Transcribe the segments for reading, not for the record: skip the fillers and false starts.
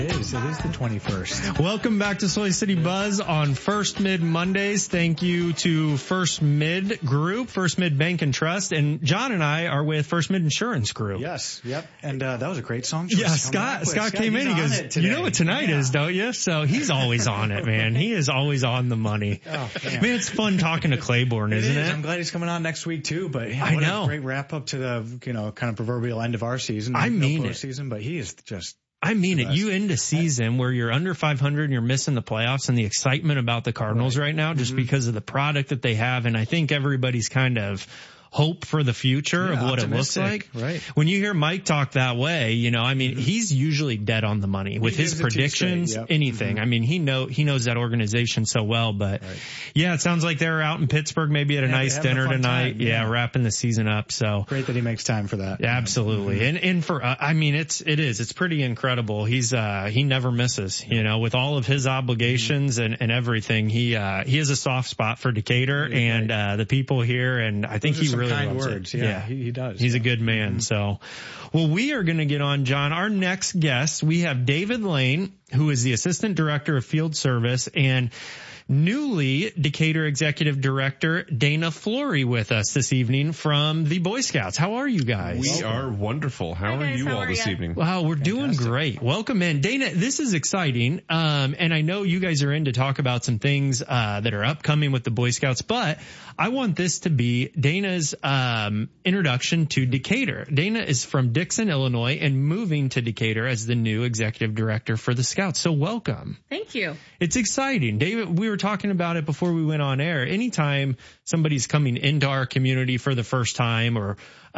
It is the 21st. Welcome back to Soy City Buzz on First Mid Mondays. Thank you to First Mid Group, First Mid Bank and Trust, and John and I are with First Mid Insurance Group. Yes, yep. And that was a great song. Yeah, Scott came in. He goes, "You know what tonight is, don't you?" So he's always on it, man. He is always on the money. Oh, man, it's fun talking to Claiborne, isn't it? I'm glad he's coming on next week too. But yeah, I what know. A great wrap up to the kind of proverbial end of our season. I mean it. Season, but he is just. I mean it. You end a season where you're under 500 and you're missing the playoffs, and the excitement about the Cardinals right now just because of the product that they have. And I think everybody's kind of hope for the future of what it looks like. Right. When you hear Mike talk that way, he's usually dead on the money with his predictions, anything. I mean, he knows that organization so well, but yeah, it sounds like they're out in Pittsburgh, maybe at a nice dinner tonight. Yeah, wrapping the season up. So great that he makes time for that. Yeah, absolutely. And for, it's pretty incredible. He never misses, with all of his obligations and everything. He has a soft spot for Decatur and the people here. And I think he really kind loves words. it. Yeah, he does. He's a good man. So, well, we are going to get on, John. Our next guest, we have David Lane, who is the Assistant Director of Field Service, and newly Decatur Executive Director Dana Flory with us this evening from the Boy Scouts. How are you guys? We are wonderful. How are you all this evening? Wow, we're doing great. Welcome in. Dana, this is exciting. And I know you guys are in to talk about some things that are upcoming with the Boy Scouts, but I want this to be Dana's introduction to Decatur. Dana is from Dixon, Illinois, and moving to Decatur as the new Executive Director for the Scouts. So welcome. Thank you. It's exciting. David, we were talking about it before we went on air. Anytime somebody's coming into our community for the first time or,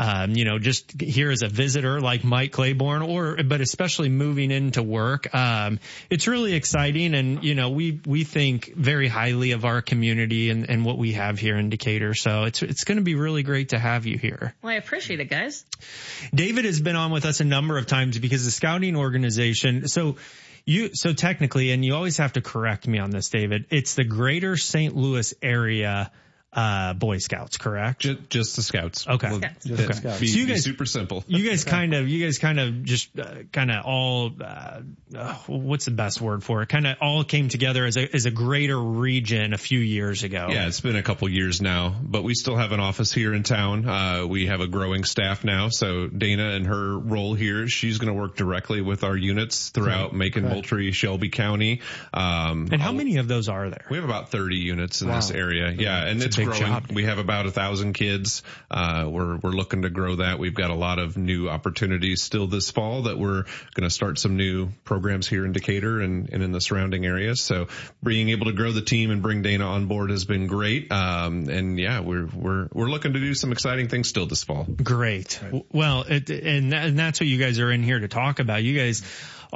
just here as a visitor like Mike Claiborne but especially moving into work, it's really exciting. And, we think very highly of our community and what we have here in Decatur. So it's going to be really great to have you here. Well, I appreciate it, guys. David has been on with us a number of times because the scouting organization, so technically, and you always have to correct me on this, David, it's the greater St. Louis area Boy Scouts, correct? Just the Scouts. Okay. Just the Scouts. So you guys, super simple. You guys kind of just all, what's the best word for it? Kind of all came together as a greater region a few years ago. Yeah, it's been a couple years now, but we still have an office here in town. We have a growing staff now. So Dana and her role here, she's going to work directly with our units throughout Macon, Moultrie, Shelby County. And how many of those are there? We have about 30 units in this area. Yeah. And it's growing. We have about 1,000 kids. We're looking to grow that. We've got a lot of new opportunities still this fall that we're going to start some new programs here in Decatur and in the surrounding areas. So being able to grow the team and bring Dana on board has been great. And yeah, we're looking to do some exciting things still this fall. Great. Right. Well, and that's what you guys are in here to talk about. You guys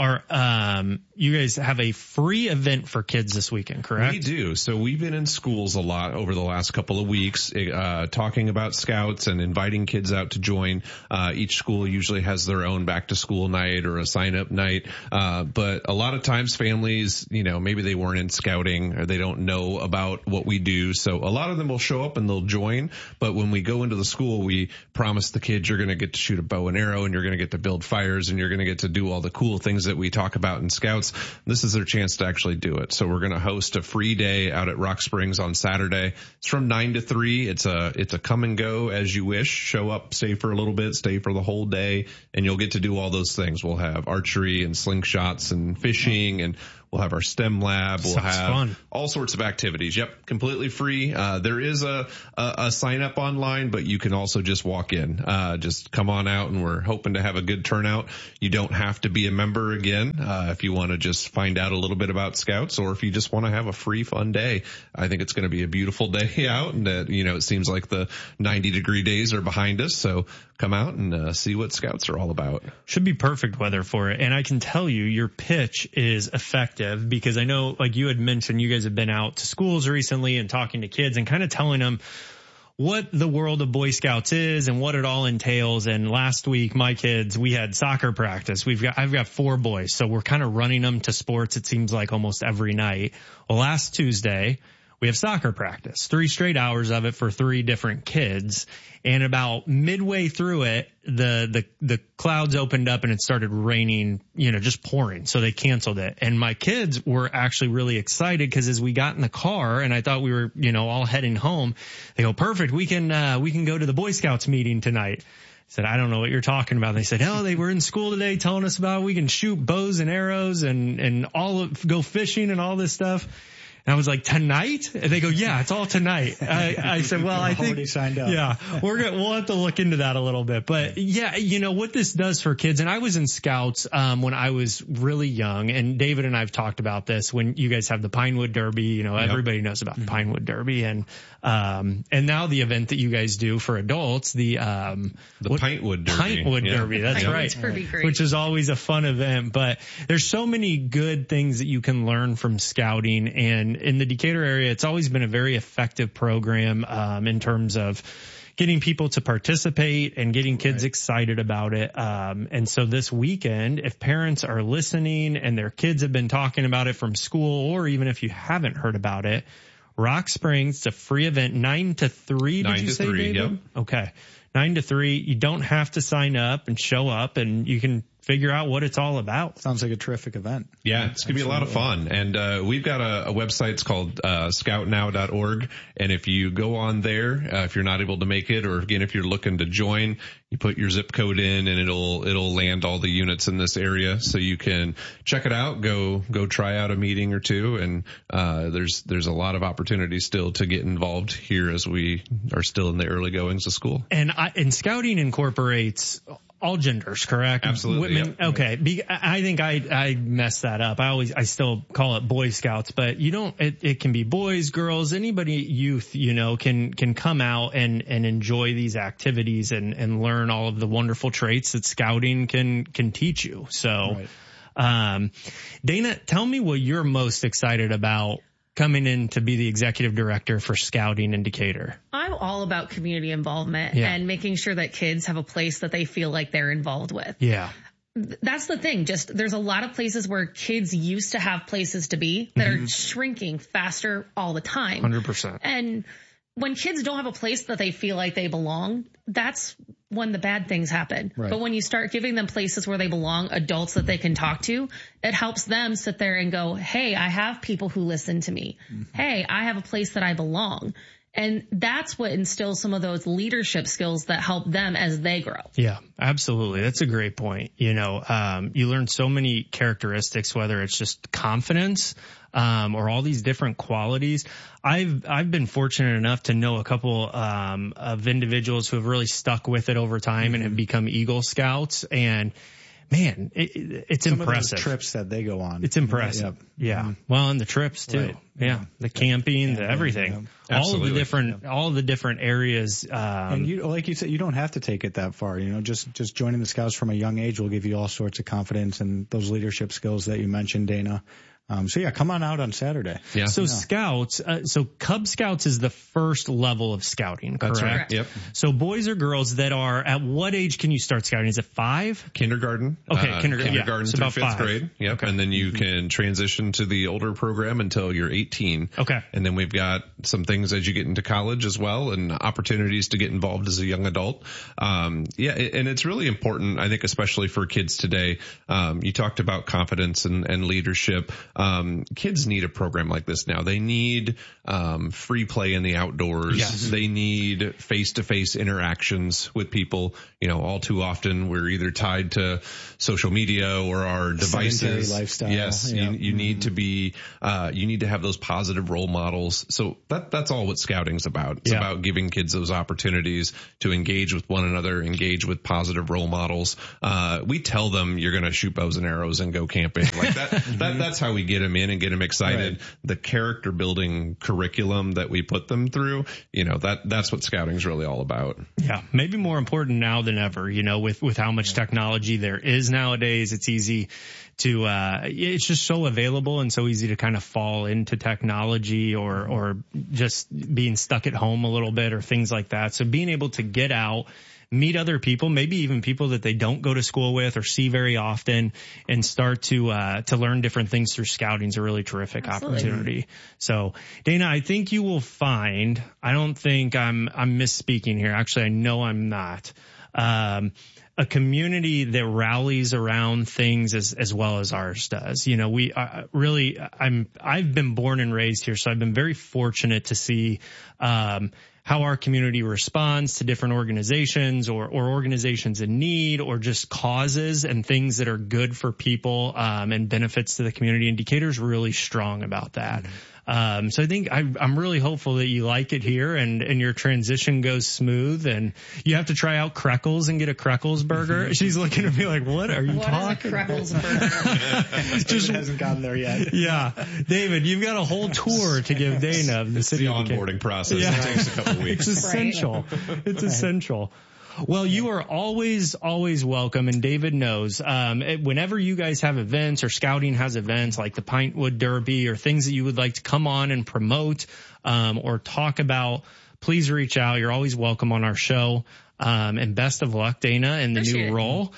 have a free event for kids this weekend, correct? We do. So we've been in schools a lot over the last couple of weeks, talking about Scouts and inviting kids out to join. Each school usually has their own back to school night or a sign up night. But a lot of times families, maybe they weren't in scouting or they don't know about what we do. So a lot of them will show up and they'll join. But when we go into the school, we promise the kids you're going to get to shoot a bow and arrow and you're going to get to build fires and you're going to get to do all the cool things that we talk about in Scouts. This is their chance to actually do it. So we're going to host a free day out at Rock Springs on Saturday. It's from 9 to 3. It's a come and go as you wish. Show up, stay for a little bit, stay for the whole day, and you'll get to do all those things. We'll have archery and slingshots and fishing, and we'll have our STEM lab. We'll have all sorts of activities. Yep, completely free. There is a sign up online, but you can also just walk in. Just come on out, and we're hoping to have a good turnout. You don't have to be a member again if you want to just find out a little bit about Scouts, or if you just want to have a free, fun day. I think it's going to be a beautiful day out, and it seems like the 90-degree days are behind us. So come out and see what Scouts are all about. Should be perfect weather for it. And I can tell you your pitch is effective because I know, like you had mentioned, you guys have been out to schools recently and talking to kids and kind of telling them what the world of Boy Scouts is and what it all entails. And last week, my kids, we had soccer practice. I've got 4 boys, so we're kind of running them to sports, it seems like, almost every night. Well, last Tuesday, we have soccer practice, 3 straight hours of it for 3 different kids. And about midway through it, the clouds opened up and it started raining, just pouring. So they canceled it. And my kids were actually really excited because as we got in the car and I thought we were, all heading home, they go, perfect. We can go to the Boy Scouts meeting tonight. I said, I don't know what you're talking about. They said, oh, they were in school today telling us about we can shoot bows and arrows and go fishing and all this stuff. And I was like, tonight? And they go, yeah, it's all tonight. I said, well, I think, already signed up. Yeah, we'll have to look into that a little bit. But yeah, what this does for kids, and I was in Scouts, when I was really young, and David and I have talked about this when you guys have the Pinewood Derby, everybody knows about the Pinewood Derby and now the event that you guys do for adults, the Pintwood Derby. Pintwood Derby, that's right. Pretty great. Which is always a fun event, but there's so many good things that you can learn from scouting, and in the Decatur area, it's always been a very effective program, in terms of getting people to participate and getting kids excited about it. And so this weekend, if parents are listening and their kids have been talking about it from school, or even if you haven't heard about it, Rock Springs, it's a free event, 9 to 3. Did you say, David? Yep. Okay. 9 to 3. You don't have to sign up and show up, and you can figure out what it's all about. Sounds like a terrific event. Yeah, it's going to be a lot of fun. And we've got a website. It's called scoutnow.org. And if you go on there, if you're not able to make it, or again, if you're looking to join, you put your zip code in and it'll land all the units in this area. So you can check it out, go try out a meeting or two. And there's a lot of opportunities still to get involved here as we are still in the early goings of school. And scouting incorporates all genders, correct? Absolutely. Women, yep. Okay. I think I messed that up. I still call it Boy Scouts, but it can be boys, girls, anybody, youth, can come out and enjoy these activities and learn all of the wonderful traits that scouting can teach you. So, Dana, tell me what you're most excited about coming in to be the executive director for scouting in Decatur. I'm all about community involvement and making sure that kids have a place that they feel like they're involved with. Yeah. That's the thing. Just there's a lot of places where kids used to have places to be that are shrinking faster all the time. 100%. And when kids don't have a place that they feel like they belong, that's when the bad things happen. Right. But when you start giving them places where they belong, adults that they can talk to, it helps them sit there and go, hey, I have people who listen to me. Hey, I have a place that I belong. And that's what instills some of those leadership skills that help them as they grow. Yeah, absolutely. That's a great point. You learn so many characteristics, whether it's just confidence, or all these different qualities. I've been fortunate enough to know a couple, of individuals who have really stuck with it over time and have become Eagle Scouts, and man, it's Some impressive. Of those trips that they go on. It's impressive. Yep. Yeah. Well, and the trips too. Right. Yeah. The camping, the everything. Yeah. All of the different areas. And you, like you said, you don't have to take it that far. Just joining the Scouts from a young age will give you all sorts of confidence and those leadership skills that you mentioned, Dana. Come on out on Saturday. Yeah. So Scouts, Cub Scouts is the first level of scouting, correct? That's right. Yep. So boys or girls that are, at what age can you start scouting? Is it 5? Kindergarten. Okay, kindergarten. Kindergarten So through about 5th 5. grade. Yep. Okay. And then you can transition to the older program until you're 18. Okay. And then we've got some things as you get into college as well, and opportunities to get involved as a young adult. And it's really important, I think, especially for kids today. You talked about confidence and leadership. Kids need a program like this now. They need free play in the outdoors. Yes. They need face-to-face interactions with people. All too often we're either tied to social media or our devices. Sedentary lifestyle. Yes, Yeah. you need to be. You need to have those positive role models. So that's all what scouting's about. It's about giving kids those opportunities to engage with one another, engage with positive role models. We tell them you're going to shoot bows and arrows and go camping like that. That's how we get them in and get them excited. Right. The character building curriculum that we put them through, that's what scouting's really all about. Yeah. Maybe more important now than ever, with how much technology there is nowadays. It's easy to, it's just so available and so easy to kind of fall into technology or just being stuck at home a little bit or things like that. So being able to get out, meet other people, maybe even people that they don't go to school with or see very often, and start to learn different things through scouting is a really terrific opportunity. So Dana, I think you will find, I don't think I'm misspeaking here. Actually, I know I'm not. A community that rallies around things as well as ours does. You know, we really, I've been born and raised here, so I've been very fortunate to see, how our community responds to different organizations or organizations in need, or just causes and things that are good for people, and benefits to the community. And Decatur's really strong about that. So I think I'm really hopeful that you like it here and your transition goes smooth, and you have to try out Kreckles and get a Kreckles burger. She's looking at me like, what are you talking about? What is a Kreckles burger? Just hasn't gotten there yet. Yeah. David, you've got a whole tour to give Dana of the city. The onboarding process. Yeah. It takes a couple weeks. It's essential. Right. It's essential. Well, you are always welcome, and David knows. Whenever you guys have events or scouting has events like the Pintwood Derby or things that you would like to come on and promote, or talk about, please reach out. You're always welcome on our show. And best of luck, Dana, in the new role.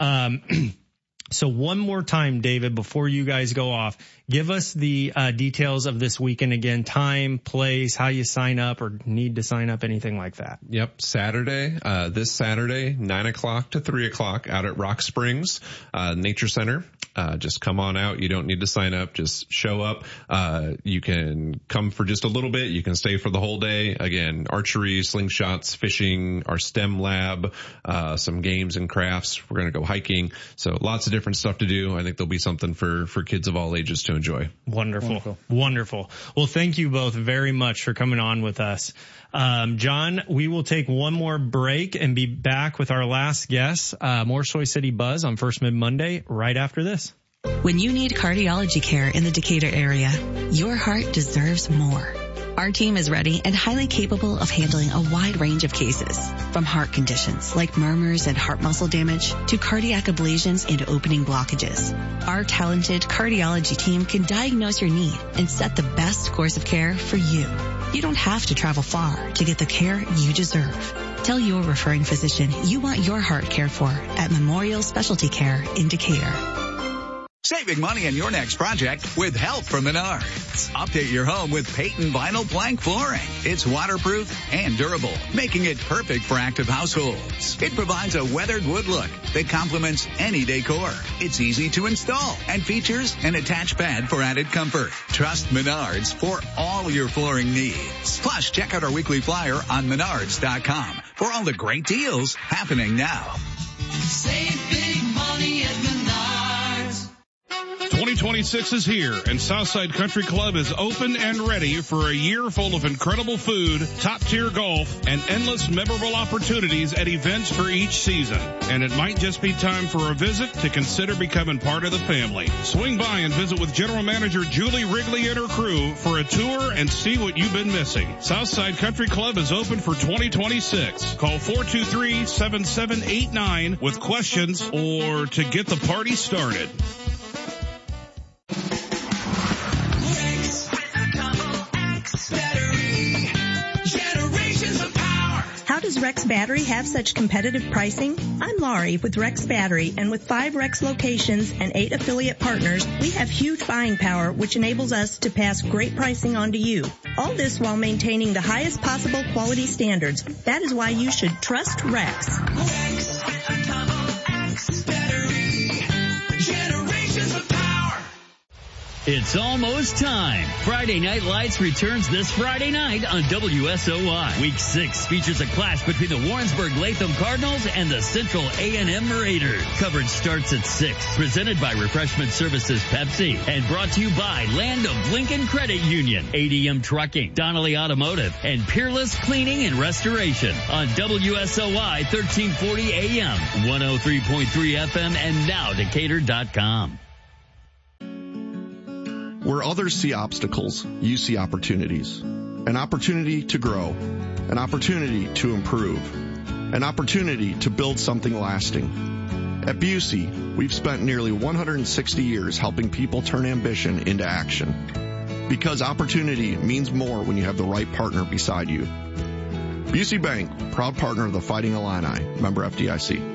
So one more time, David, before you guys go off, give us the details of this weekend again, time, place, how you sign up or need to sign up, anything like that. Yep. Saturday, this Saturday, 9 o'clock to 3 o'clock out at Rock Springs Nature Center. Just come on out. You don't need to sign up. Just show up. You can come for just a little bit. You can stay for the whole day. Again, archery, slingshots, fishing, our STEM lab, some games and crafts. We're going to go hiking. So lots of different stuff to do. I think there'll be something for kids of all ages to enjoy. Wonderful. Well, thank you both very much for coming on with us. John, we will take one more break and be back with our last guest, more Soy City Buzz on First Mid Monday right after this. When you need cardiology care in the Decatur area, your heart deserves more. Our team is ready and highly capable of handling a wide range of cases, from heart conditions like murmurs and heart muscle damage to cardiac ablations and opening blockages. Our talented cardiology team can diagnose your need and set the best course of care for you. You don't have to travel far to get the care you deserve. Tell your referring physician you want your heart cared for at Memorial Specialty Care in Decatur. Saving money on your next project with help from Menards. Update your home with Peyton Vinyl Plank Flooring. It's waterproof and durable, making it perfect for active households. It provides a weathered wood look that complements any decor. It's easy to install and features an attached bed for added comfort. Trust Menards for all your flooring needs. Plus, check out our weekly flyer on Menards.com for all the great deals happening now. Save big money at Menards. 2026 is here, and Southside Country Club is open and ready for a year full of incredible food, top-tier golf, and endless memorable opportunities at events for each season. And it might just be time for a visit to consider becoming part of the family. Swing by and visit with General Manager Julie Wrigley and her crew for a tour and see what you've been missing. Southside Country Club is open for 2026. Call 423-7789 with questions or to get the party started. How does Rex Battery have such competitive pricing? I'm Laurie with Rex Battery, and with 5 Rex locations and 8 affiliate partners, we have huge buying power, which enables us to pass great pricing on to you. All this while maintaining the highest possible quality standards. That is why you should trust Rex. Rex Battery, generations of power. It's almost time. Friday Night Lights returns this Friday night on WSOY. Week 6 features a clash between the Warrensburg-Latham Cardinals and the Central A&M Raiders. Coverage starts at 6. Presented by Refreshment Services Pepsi and brought to you by Land of Lincoln Credit Union, ADM Trucking, Donnelly Automotive, and Peerless Cleaning and Restoration on WSOY 1340 AM, 103.3 FM, and now Decatur.com. Where others see obstacles, you see opportunities. An opportunity to grow. An opportunity to improve. An opportunity to build something lasting. At Busey, we've spent nearly 160 years helping people turn ambition into action. Because opportunity means more when you have the right partner beside you. Busey Bank, proud partner of the Fighting Illini, member FDIC.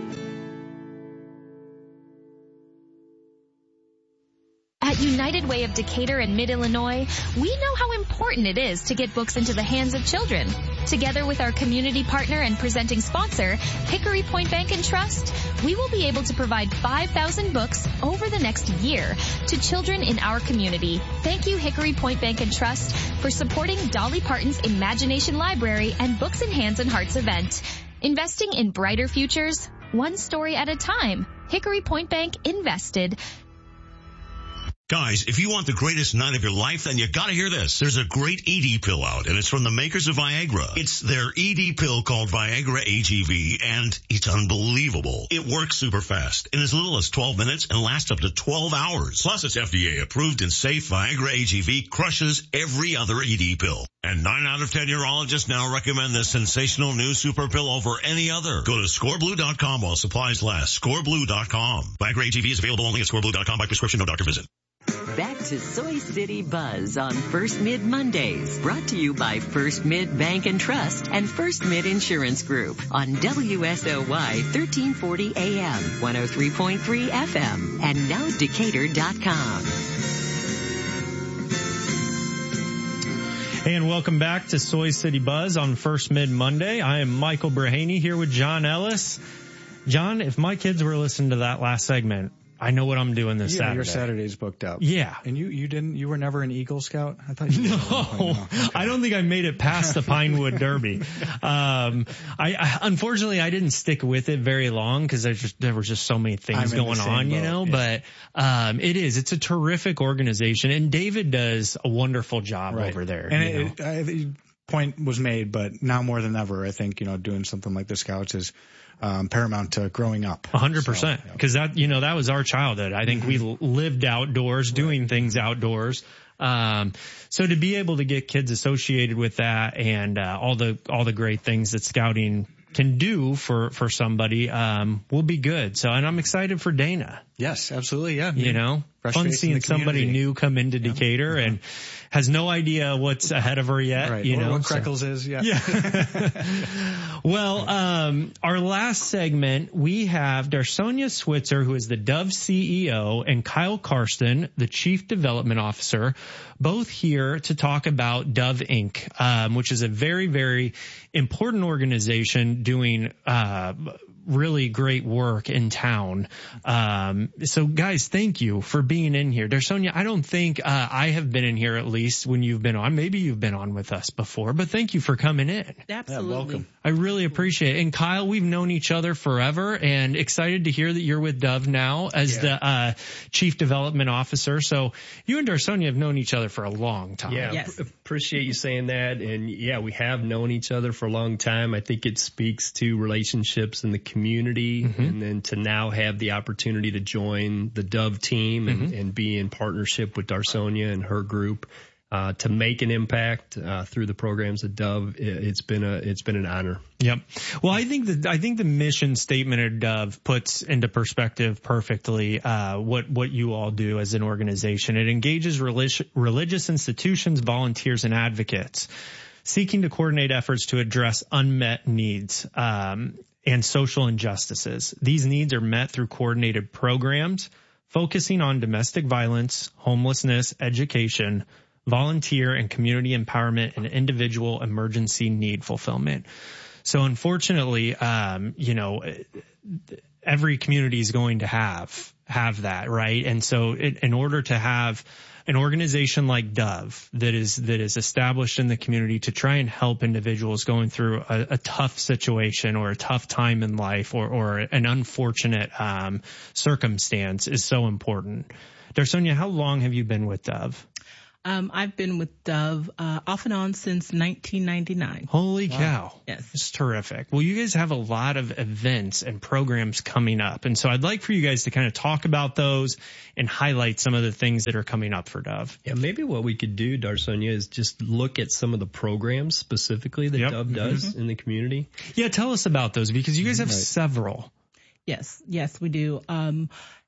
At United Way of Decatur and Mid-Illinois, we know how important it is to get books into the hands of children. Together with our community partner and presenting sponsor, Hickory Point Bank and Trust, we will be able to provide 5,000 books over the next year to children in our community. Thank you, Hickory Point Bank and Trust, for supporting Dolly Parton's Imagination Library and Books in Hands and Hearts event. Investing in brighter futures, one story at a time. Hickory Point Bank invested. Guys, if you want the greatest night of your life, then you gotta hear this. There's a great ED pill out, and it's from the makers of Viagra. It's their ED pill called Viagra AGV, and it's unbelievable. It works super fast, in as little as 12 minutes, and lasts up to 12 hours. Plus, it's FDA approved and safe. Viagra AGV crushes every other ED pill. And 9 out of 10 urologists now recommend this sensational new super pill over any other. Go to scoreblue.com while supplies last. Scoreblue.com. Viagra AGV is available only at scoreblue.com by prescription, no doctor visit. Back to Soy City Buzz on First Mid Mondays. Brought to you by First Mid Bank and Trust and First Mid Insurance Group on WSOY 1340 AM, 103.3 FM, and now Decatur.com. And welcome back to Soy City Buzz on First Mid Monday. I am Michael Brahaney here with John Ellis. John, if my kids were listening to that last segment, I know what I'm doing this Saturday. Your Saturday's booked up. Yeah. And you were never an Eagle Scout? I thought you were. No, okay. I don't think I made it past the Pinewood Derby. I unfortunately I didn't stick with it very long because there were just so many things going on, you know, but it's a terrific organization, and David does a wonderful job over there. And point was made, but now more than ever, I think, doing something like the Scouts is paramount to growing up. 100%. Because that was our childhood. I think we lived outdoors, doing things outdoors. So to be able to get kids associated with that and, all the great things that scouting can do for somebody, will be good. So, and I'm excited for Dana. Yes, absolutely. Yeah. Fun seeing somebody new come into Decatur and has no idea what's ahead of her yet. Right. Or what Crackles is. Yeah. Well, our last segment, we have Darsonia Switzer, who is the Dove CEO, and Kyle Karsten, the Chief Development Officer, both here to talk about Dove Inc., which is a very, very important organization doing, really great work in town. So guys, thank you for being in here. Darsonia, I don't think, I have been in here at least when you've been on. Maybe you've been on with us before, but thank you for coming in. Absolutely. Yeah, welcome. I really appreciate it. And Kyle, we've known each other forever and excited to hear that you're with Dove now as the, Chief Development Officer. So you and Darsonia have known each other for a long time. Yeah. Yes. Appreciate you saying that. And we have known each other for a long time. I think it speaks to relationships in the community, and then to now have the opportunity to join the Dove team and be in partnership with Darsonia and her group, to make an impact, through the programs at Dove. It's been an honor. Yep. Well, I think the mission statement of Dove puts into perspective perfectly, what you all do as an organization. It engages religious institutions, volunteers, and advocates seeking to coordinate efforts to address unmet needs, and social injustices. These needs are met through coordinated programs focusing on domestic violence, homelessness, education, volunteer and community empowerment, and individual emergency need fulfillment. So unfortunately, every community is going to have that, right? And so in order to have an organization like Dove that is established in the community to try and help individuals going through a tough situation or a tough time in life or an unfortunate circumstance is so important. Darsonia, how long have you been with Dove? I've been with Dove off and on since 1999. Holy cow. Yes. It's terrific. Well, you guys have a lot of events and programs coming up. And so I'd like for you guys to kind of talk about those and highlight some of the things that are coming up for Dove. Yeah, maybe what we could do, Darsonia, is just look at some of the programs specifically that Dove does in the community. Yeah, tell us about those because you guys have several. Yes, we do.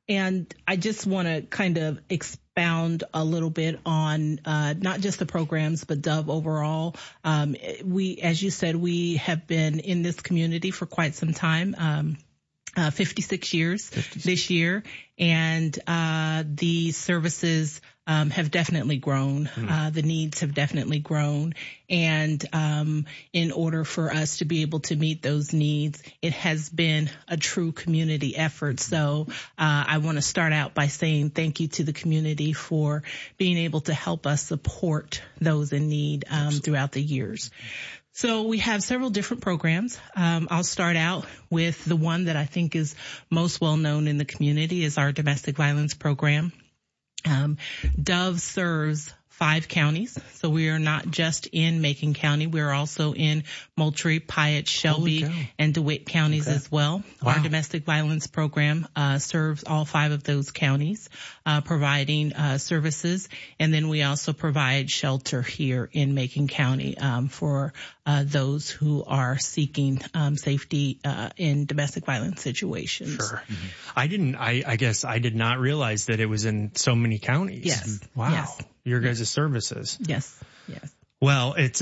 And I just want to kind of expound a little bit on not just the programs, but Dove overall. As you said, we have been in this community for quite some time. 56 years this year, and the services have definitely grown. The needs have definitely grown, and in order for us to be able to meet those needs, it has been a true community effort. So I want to start out by saying thank you to the community for being able to help us support those in need throughout the years. So we have several different programs. I'll start out with the one that I think is most well known in the community is our domestic violence program. Dove serves 5 counties. So we are not just in Macon County. We're also in Moultrie, Piatt, Shelby, and DeWitt counties as well. Wow. Our domestic violence program serves all 5 of those counties, providing services. And then we also provide shelter here in Macon County for those who are seeking safety in domestic violence situations. Sure. Mm-hmm. I guess I did not realize that it was in so many counties. Yes. Wow. Yes. Your guys' services. Yes. Well, it's,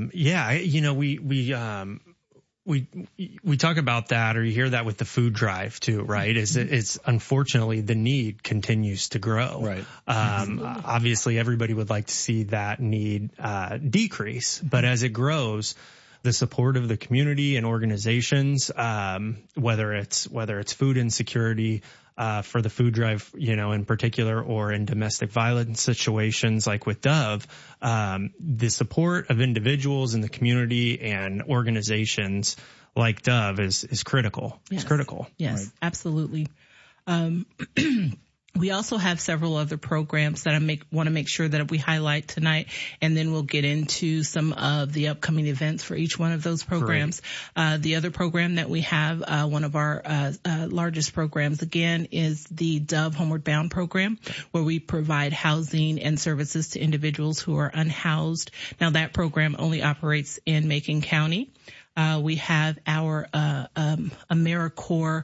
we talk about that, or you hear that with the food drive too, right? It's unfortunately the need continues to grow. Right. Obviously everybody would like to see that need, decrease, but as it grows, the support of the community and organizations, whether it's food insecurity, for the food drive, in particular, or in domestic violence situations like with Dove, the support of individuals in the community and organizations like Dove is critical. Yes. It's critical. Yes, right. Absolutely. We also have several other programs that I want to make sure that we highlight tonight, and then we'll get into some of the upcoming events for each one of those programs. The other program that we have, one of our largest programs, again, is the Dove Homeward Bound program, where we provide housing and services to individuals who are unhoused. Now, that program only operates in Macon County. We have our AmeriCorps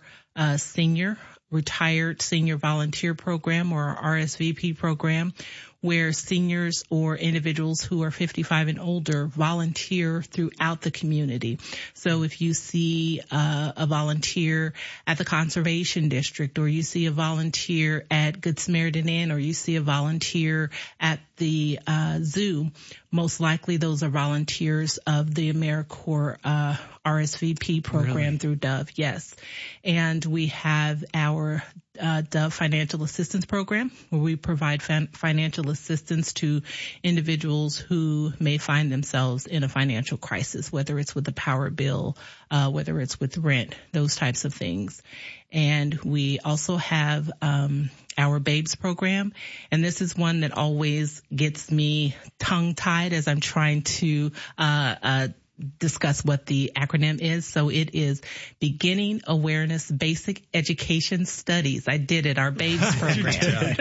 Retired Senior Volunteer Program, or our RSVP program, where seniors or individuals who are 55 and older volunteer throughout the community. So if you see a volunteer at the Conservation District, or you see a volunteer at Good Samaritan Inn, or you see a volunteer at the zoo, most likely those are volunteers of the AmeriCorps RSVP program through Dove. Yes. And we have our Dove Financial Assistance Program, where we provide financial assistance to individuals who may find themselves in a financial crisis, whether it's with a power bill, whether it's with rent, those types of things. And we also have our Babes program, and this is one that always gets me tongue-tied as I'm trying to discuss what the acronym is. So it is Beginning Awareness Basic Education Studies. I did it, our Babes program.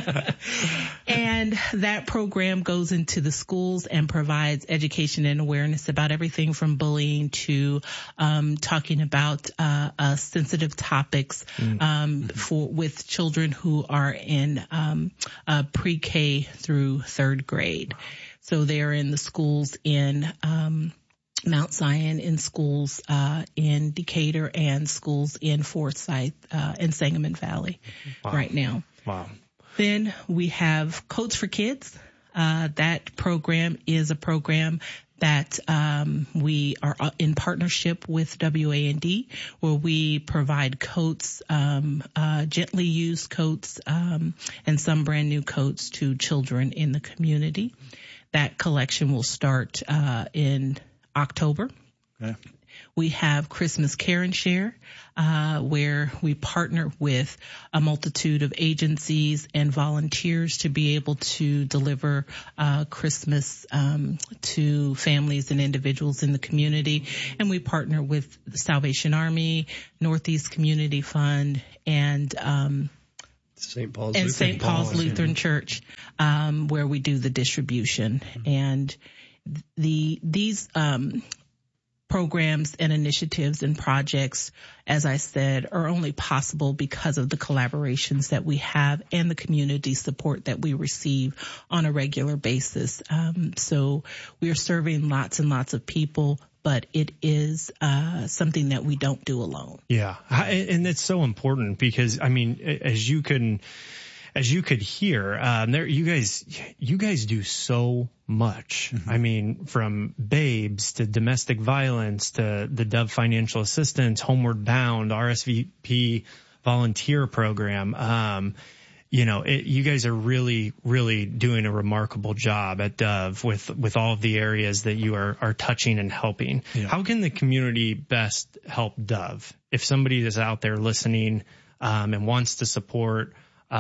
And that program goes into the schools and provides education and awareness about everything from bullying to talking about sensitive topics with children who are in pre-K through 3rd grade. So they are in the schools in Mount Zion, in schools in Decatur, and schools in Forsyth and Sangamon Valley right now. Wow. Then we have Coats for Kids. That program is a program that we are in partnership with WAND, where we provide coats, gently used coats, and some brand new coats to children in the community. That collection will start in October. Okay. We have Christmas Care and Share, where we partner with a multitude of agencies and volunteers to be able to deliver Christmas to families and individuals in the community. And we partner with the Salvation Army, Northeast Community Fund, and St. Paul's Lutheran Church, where we do the distribution. And these programs and initiatives and projects, as I said, are only possible because of the collaborations that we have and the community support that we receive on a regular basis. So we are serving lots and lots of people, but it is something that we don't do alone. Yeah, and it's so important because, I mean, as you could hear, you guys do so much. I mean, from babes to domestic violence to the Dove Financial Assistance, Homeward Bound, RSVP volunteer program. You guys are really, really doing a remarkable job at Dove with all of the areas that you are touching and helping. Yeah. How can the community best help Dove? If somebody is out there listening, and wants to support,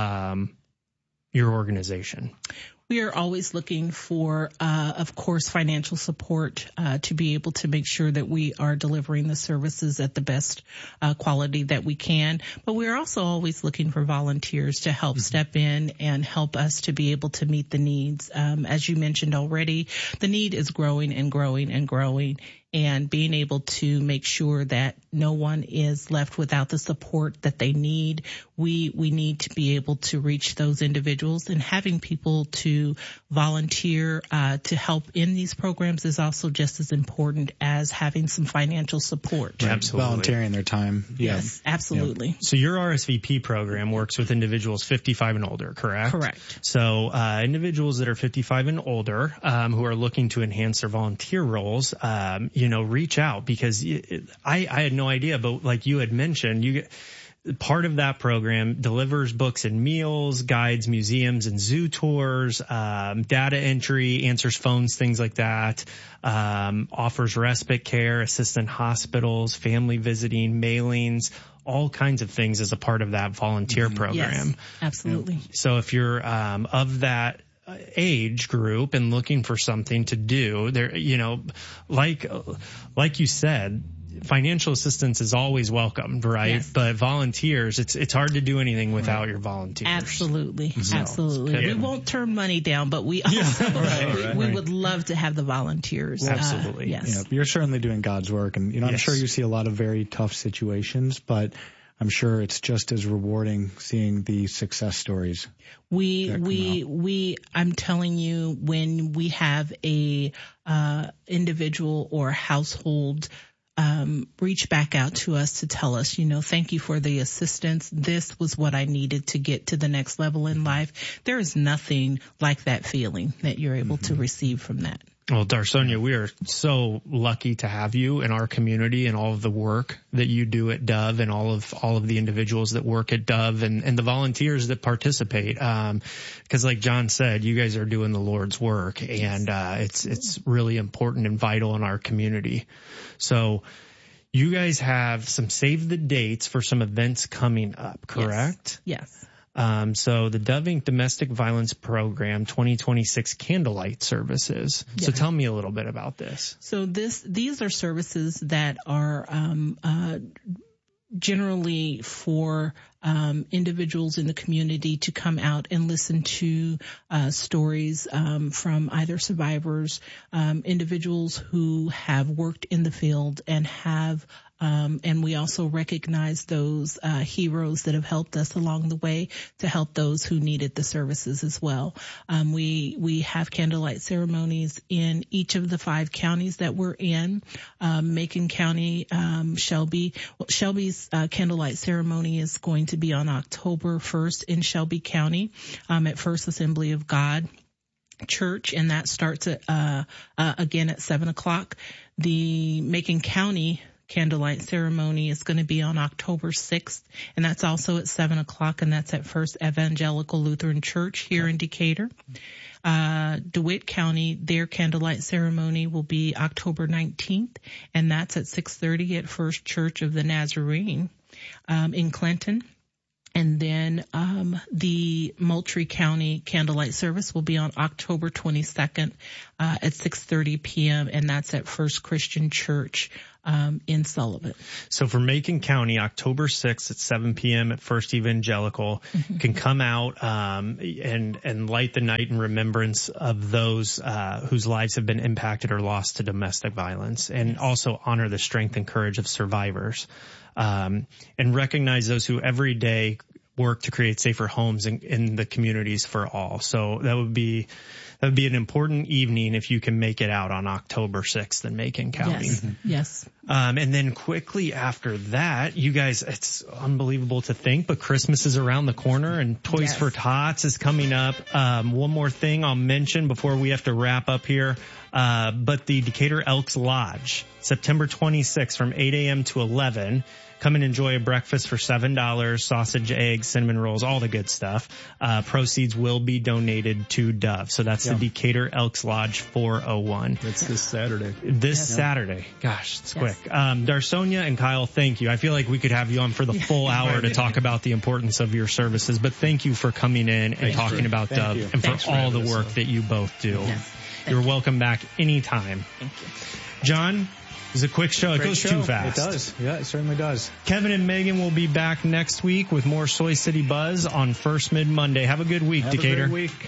your organization? We are always looking for, of course, financial support to be able to make sure that we are delivering the services at the best quality that we can. But we're also always looking for volunteers to help step in and help us to be able to meet the needs. As you mentioned already, the need is growing and growing and growing. And being able to make sure that no one is left without the support that they need. We need to be able to reach those individuals, and having people to volunteer to help in these programs is also just as important as having some financial support. Right. Absolutely. Volunteering their time. Yes, absolutely. Yeah. So your RSVP program works with individuals 55 and older, correct? Correct. So individuals that are 55 and older who are looking to enhance their volunteer roles, reach out, because I had no idea, but like you had mentioned, part of that program delivers books and meals, guides museums and zoo tours, data entry, answers phones, things like that, offers respite care, assists in hospitals, family visiting, mailings, all kinds of things as a part of that volunteer program. Yes, absolutely. So if you're of that age group and looking for something to do there, like you said, financial assistance is always welcomed, right? Yes. But volunteers, it's hard to do anything without your volunteers. Absolutely. Absolutely. We won't turn money down, but we also, we would love to have the volunteers. Absolutely. Yes. Yeah, you're certainly doing God's work, and I'm sure you see a lot of very tough situations, but I'm sure it's just as rewarding seeing the success stories. I'm telling you, when we have a individual or household reach back out to us to tell us, thank you for the assistance. This was what I needed to get to the next level in life. There is nothing like that feeling that you're able to receive from that. Well, Darsonia, we are so lucky to have you in our community and all of the work that you do at Dove, and all of the individuals that work at Dove, and the volunteers that participate. Because like John said, you guys are doing the Lord's work, and it's really important and vital in our community. So you guys have some save the dates for some events coming up, correct? Yes. So the Dove Inc. Domestic Violence Program 2026 Candlelight Services. Yeah. So tell me a little bit about this. So these are services that are generally for individuals in the community to come out and listen to stories from either survivors, individuals who have worked in the field and have and we also recognize those heroes that have helped us along the way to help those who needed the services as well. We have candlelight ceremonies in each of the 5 counties that we're in. Macon County, Shelby's candlelight ceremony is going to be on October 1st in Shelby County at First Assembly of God Church, and that starts at again at 7:00. The Macon County candlelight ceremony is going to be on October 6th, and that's also at 7:00, and that's at First Evangelical Lutheran Church here in Decatur. DeWitt County, their candlelight ceremony will be October 19th, and that's at 6:30 at First Church of the Nazarene in Clinton. And then the Moultrie County candlelight service will be on October 22nd at 6:30 p.m., and that's at First Christian Church in Sullivan. So for Macon County, October 6th at 7 p.m. at First Evangelical, you can come out and light the night in remembrance of those whose lives have been impacted or lost to domestic violence, and also honor the strength and courage of survivors, and recognize those who every day work to create safer homes in the communities for all. So that would be an important evening if you can make it out on October 6th in Macon County. Yes. And then quickly after that, you guys, it's unbelievable to think, but Christmas is around the corner and Toys for Tots is coming up. One more thing I'll mention before we have to wrap up here. But the Decatur Elks Lodge, September 26th from 8 a.m. to 11. Come and enjoy a breakfast for $7, sausage, eggs, cinnamon rolls, all the good stuff. Proceeds will be donated to Dove. So that's the Decatur Elks Lodge 401. That's this Saturday. Saturday. Gosh, it's quick. Darsonia and Kyle, thank you. I feel like we could have you on for the full hour to talk about the importance of your services, but thank you for coming in and talking about Dove and for all the work that you both do. You're welcome back anytime. Thank you. John, it's a quick show. It goes too fast. It does. Yeah, it certainly does. Kevin and Megan will be back next week with more Soy City Buzz on First Mid Monday. Have a good week, Decatur. Have a great week.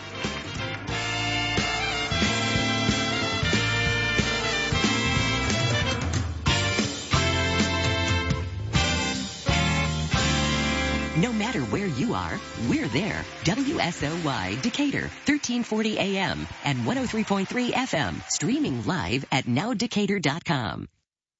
No matter where you are, we're there. WSOY Decatur, 1340 AM and 103.3 FM. Streaming live at nowdecatur.com.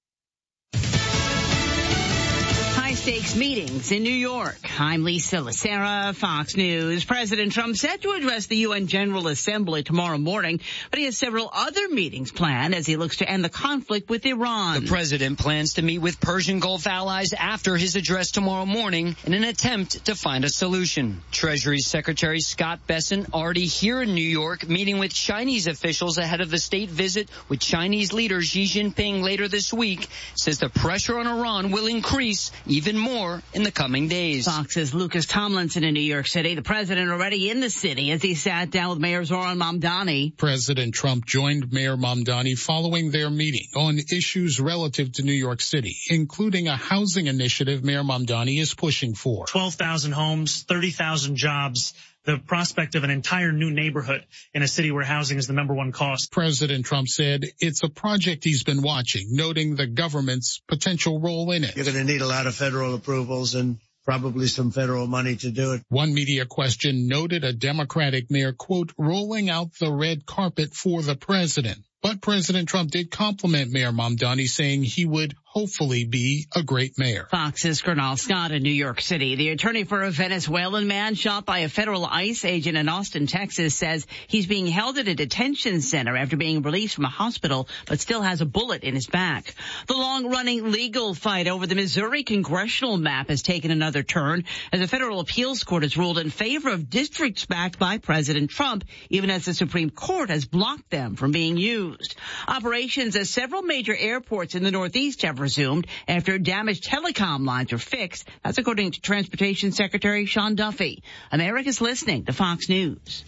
High-stakes meetings in New York. I'm Lisa Lacera, Fox News. President Trump set to address the UN General Assembly tomorrow morning, but he has several other meetings planned as he looks to end the conflict with Iran. The president plans to meet with Persian Gulf allies after his address tomorrow morning in an attempt to find a solution. Treasury Secretary Scott Bessent already here in New York meeting with Chinese officials ahead of the state visit with Chinese leader Xi Jinping later this week, says the pressure on Iran will increase even more in the coming days. Fox's Lucas Tomlinson in New York City. The president already in the city as he sat down with Mayor Zoran Mamdani. President Trump joined Mayor Mamdani following their meeting on issues relative to New York City, including a housing initiative Mayor Mamdani is pushing for. 12,000 homes, 30,000 jobs. The prospect of an entire new neighborhood in a city where housing is the number one cost. President Trump said it's a project he's been watching, noting the government's potential role in it. You're going to need a lot of federal approvals and probably some federal money to do it. One media question noted a Democratic mayor, quote, rolling out the red carpet for the president. But President Trump did compliment Mayor Mamdani, saying he would hopefully be a great mayor. Fox's Colonel Scott in New York City. The attorney for a Venezuelan man shot by a federal ICE agent in Austin, Texas, says he's being held at a detention center after being released from a hospital, but still has a bullet in his back. The long-running legal fight over the Missouri congressional map has taken another turn as a federal appeals court has ruled in favor of districts backed by President Trump, even as the Supreme Court has blocked them from being used. Operations at several major airports in the Northeast have resumed after damaged telecom lines are fixed. That's according to Transportation Secretary Sean Duffy. America's listening to Fox News.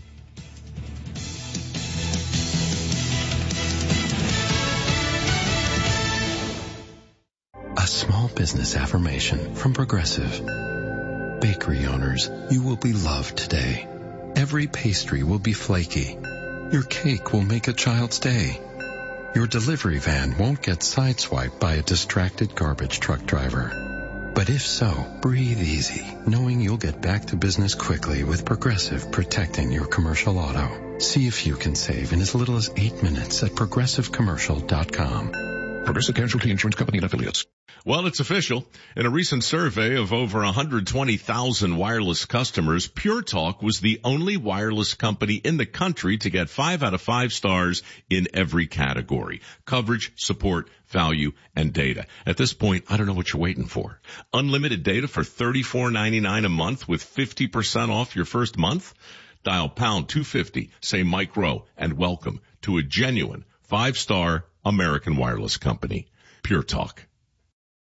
A small business affirmation from Progressive. Bakery owners, you will be loved today. Every pastry will be flaky. Your cake will make a child's day. Your delivery van won't get sideswiped by a distracted garbage truck driver. But if so, breathe easy, knowing you'll get back to business quickly with Progressive protecting your commercial auto. See if you can save in as little as 8 minutes at progressivecommercial.com. Progressive Casualty Insurance Company and Affiliates. Well, it's official. In a recent survey of over 120,000 wireless customers, Pure Talk was the only wireless company in the country to get 5 out of 5 stars in every category: coverage, support, value, and data. At this point, I don't know what you're waiting for. Unlimited data for $34.99 a month with 50% off your first month? Dial pound 250, say Mike Rowe, and welcome to a genuine 5-star American wireless company. Pure Talk.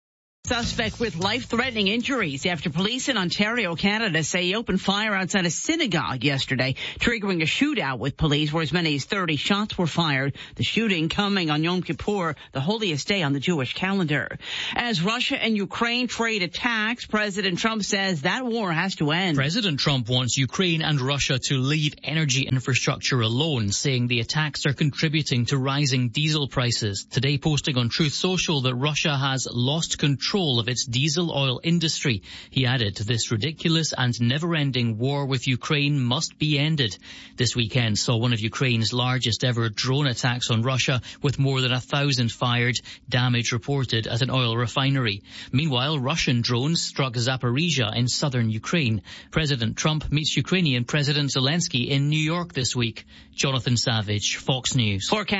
Suspect with life-threatening injuries after police in Ontario, Canada say he opened fire outside a synagogue yesterday, triggering a shootout with police where as many as 30 shots were fired. The shooting coming on Yom Kippur, the holiest day on the Jewish calendar. As Russia and Ukraine trade attacks, President Trump says that war has to end. President Trump wants Ukraine and Russia to leave energy infrastructure alone, saying the attacks are contributing to rising diesel prices. Today, posting on Truth Social that Russia has lost control of its diesel oil industry. He added, this ridiculous and never-ending war with Ukraine must be ended. This weekend saw one of Ukraine's largest ever drone attacks on Russia, with more than 1,000 fired, damage reported at an oil refinery. Meanwhile, Russian drones struck Zaporizhia in southern Ukraine. President Trump meets Ukrainian President Zelensky in New York this week. Jonathan Savage, Fox News. Forecast